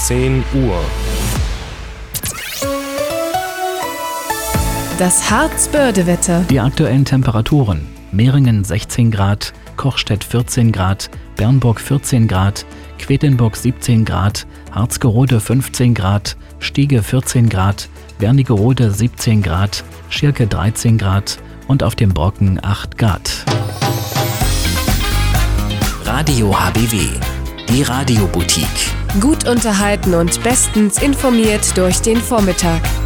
10 Uhr. Das Harzbörde-Wetter. Die aktuellen Temperaturen: Meringen 16 Grad, Kochstedt 14 Grad, Bernburg 14 Grad, Quedlinburg 17 Grad, Harzgerode 15 Grad, Stiege 14 Grad, Wernigerode 17 Grad, Schirke 13 Grad und auf dem Brocken 8 Grad. Radio HBW, die Radioboutique. Gut unterhalten und bestens informiert durch den Vormittag.